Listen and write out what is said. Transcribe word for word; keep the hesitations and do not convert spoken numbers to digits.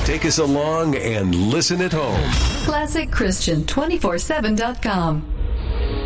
Take us along and listen at home. classic christian two forty-seven dot com